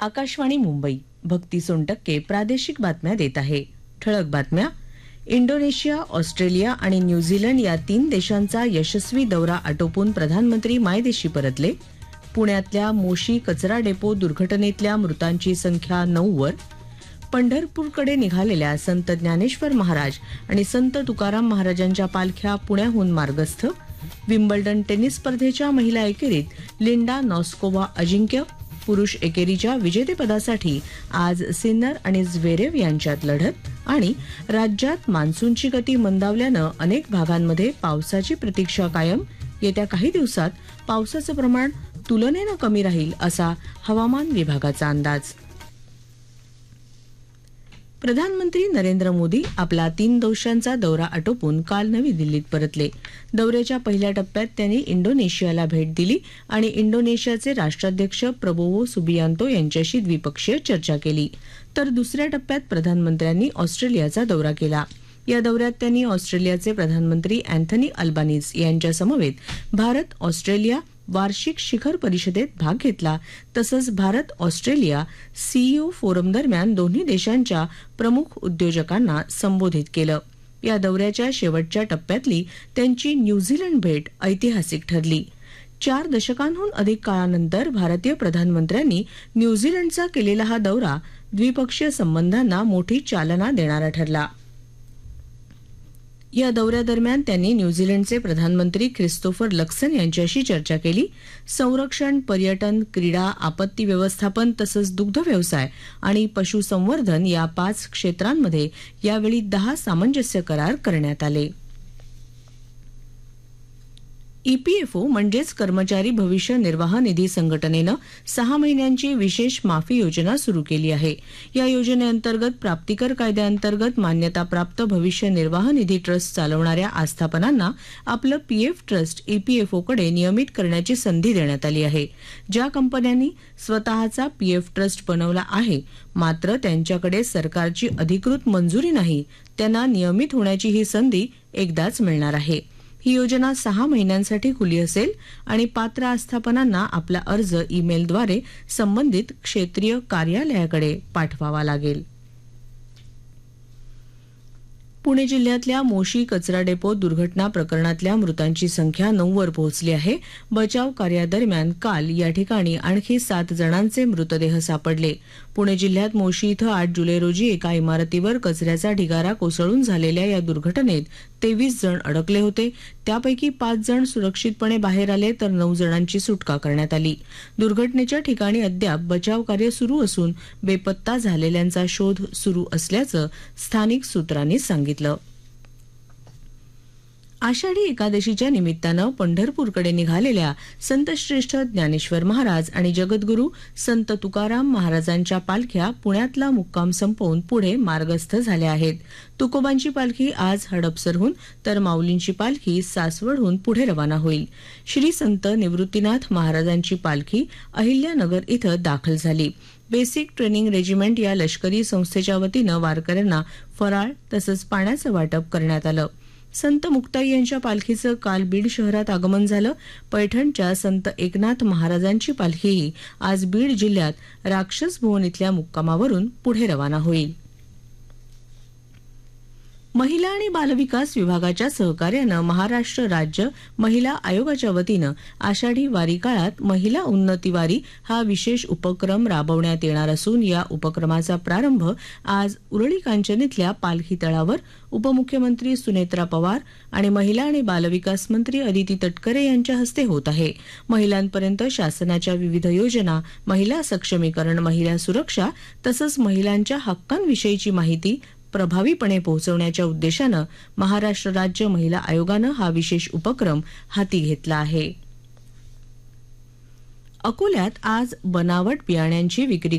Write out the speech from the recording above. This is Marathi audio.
आकाशवाणी मुंबई भक्ती सोनटक्के प्रादेशिक बातम्या देत आहे. ठळक बातम्या. इंडोनेशिया, ऑस्ट्रेलिया आणि न्यूझीलंड या 3 देशांचा यशस्वी दौरा आटोपून प्रधानमंत्री मायदेशी परतले. पुण्यातल्या मोशी कचरा डेपो दुर्घटनेतल्या मृतांची संख्या 9 वर. पंढरपूरकडे निघालेल्या संत ज्ञानेश्वर महाराज आणि संत तुकाराम महाराजांच्या पालख्या पुण्याहून मार्गस्थ. विम्बल्डन टेनिस स्पर्धेच्या महिला एकेरीत लिंडा नॉस्कोवा अजिंक्य. पुरुष एकेरीच्या विजेतेपदासाठी आज सिन्नर आणि झ्वेरेव यांच्यात लढत. आणि राज्यात मान्सूनची गती मंदावल्यानं अनेक भागांमध्ये पावसाची प्रतीक्षा कायम. येत्या काही दिवसात पावसाचं प्रमाण तुलनेनं कमी राहील असा हवामान विभागाचा अंदाज. प्रधानमंत्री नरेंद्र मोदी आपला 3 दिवसांचा दौरा आटोपून काल नवी दिल्लीत परतले. दौऱ्याच्या पहिल्या टप्प्यात त्यांनी इंडोनेशियाला भेट दिली आणि इंडोनेशियाचे राष्ट्राध्यक्ष प्रबोवो सुबियांतो यांच्याशी द्विपक्षीय चर्चा केली. तर दुसऱ्या टप्प्यात प्रधानमंत्र्यांनी ऑस्ट्रेलियाचा दौरा केला. या दौऱ्यात त्यांनी ऑस्ट्रेलियाचे प्रधानमंत्री अँथनी अल्बानीज यांच्यासमवेत भारत ऑस्ट्रेलिया वार्षिक शिखर परिषदेत भाग घेतला. तसंच भारत ऑस्ट्रेलिया सीईओ फोरम दरम्यान दोन्ही देशांच्या प्रमुख उद्योजकांना संबोधित केलं. या दौऱ्याच्या शेवटच्या टप्प्यातली त्यांची न्यूझीलंड भेट ऐतिहासिक ठरली. 4 दशकांहून अधिक काळानंतर भारतीय प्रधानमंत्र्यांनी न्यूझीलंडचा केलेला हा दौरा द्विपक्षीय संबंधांना मोठी चालना देणारा ठरला. या दौऱ्यादरम्यान त्यांनी न्यूझीलंडचे प्रधानमंत्री ख्रिस्तोफर लक्सन यांच्याशी चर्चा केली. संरक्षण, पर्यटन, क्रीडा, आपत्ती व्यवस्थापन तसंच दुग्ध व्यवसाय आणि पशुसंवर्धन या 5 क्षेत्रांमध्ये यावेळी 10 सामंजस्य करार करण्यात आले. ईपीएफओ म्हणजेच कर्मचारी भविष्य निर्वाह निधी संघटनेनं 6 महिन्यांची विशेष माफी योजना सुरू केली आहे. या योजनेअंतर्गत प्राप्तिकर कायद्याअंतर्गत मान्यताप्राप्त भविष्य निर्वाह निधी ट्रस्ट चालवणाऱ्या आस्थापनांना आपलं पीएफ ट्रस्ट ईपीएफओकडे नियमित करण्याची संधी देण्यात आली आहे. ज्या कंपन्यांनी स्वतःचा पीएफ ट्रस्ट बनवला आहे मात्र त्यांच्याकडे सरकारची अधिकृत मंजुरी नाही त्यांना नियमित होण्याची ही संधी एकदाच मिळणार आहे. ही योजना 6 महिन्यांसाठी खुली असेल आणि पात्र आस्थापनांना आपला अर्ज ईमेलद्वारे संबंधित क्षेत्रीय कार्यालयाकडे पाठवावा लागेल. पुणे जिल्ह्यातल्या मोशी कचरा डेपो दुर्घटना प्रकरणातल्या मृतांची संख्या 9 वर पोहोचली आहे. बचाव कार्यादरम्यान काल या ठिकाणी आणखी 7 जणांचे मृतदेह सापडले. पुणे जिल्ह्यात मोशी इथं 8 जुलै रोजी एका इमारतीवर कचऱ्याचा ढिगारा कोसळून झालेल्या या दुर्घटनेत 23 जण अडकले होते. त्यापैकी 5 जण सुरक्षितपणे बाहेर आले तर 9 जणांची सुटका करण्यात आली. दुर्घटनेच्या ठिकाणी अद्याप बचाव कार्य सुरू असून बेपत्ता झालेल्यांचा शोध सुरू असल्याचं स्थानिक सूत्रांनी सांगितलं. आषाढी एकादशीच्या निमित्तानं पंढरपूरकडे निघालेल्या संतश्रेष्ठ ज्ञानेश्वर महाराज आणि जगद्गुरू संत तुकाराम महाराजांच्या पालख्या पुण्यातला मुक्काम संपवून पुढे मार्गस्थ झाल्या आहेत. तुकोबांची पालखी आज हडपसरहून तर माऊलींची पालखी सासवडहून पुढे रवाना होईल. श्री संत निवृत्तीनाथ महाराजांची पालखी अहिल्यानगर इथं दाखल झाली. बेसिक ट्रेनिंग रेजिमेंट या लष्करी संस्थेच्या वतीनं वारकऱ्यांना फराळ तसंच पाण्याचं वाटप करण्यात आलं. संत मुक्ताई यांच्या पालखीचं काल बीड शहरात आगमन झालं. पैठणच्या संत एकनाथ महाराजांची पालखीही आज बीड जिल्ह्यात राक्षस भुवन इथल्या मुक्कामावरून पुढे रवाना होईल. महिला आणि बालविकास विभागाच्या सहकार्यानं महाराष्ट्र राज्य महिला आयोगाच्या वतीनं आषाढी वारी काळात महिला उन्नती वारी हा विशेष उपक्रम राबवण्यात येणार असून या उपक्रमाचा प्रारंभ आज उरळी कांचन इथल्या पालखी तळावर उपमुख्यमंत्री सुनेत्रा पवार आणि महिला आणि बालविकास मंत्री अदिती तटकरे यांच्या हस्ते होत आहे. महिलांपर्यंत शासनाच्या विविध योजना, महिला सक्षमीकरण, महिला सुरक्षा तसंच महिलांच्या हक्कांविषयीची माहिती प्रभावीपणे पोहोचवण्याच्या उद्देशानं महाराष्ट्र राज्य महिला आयोगानं हा विशेष उपक्रम हाती घेतला आहे. अकोल्यात आज बनावट बियाण्यांची विक्री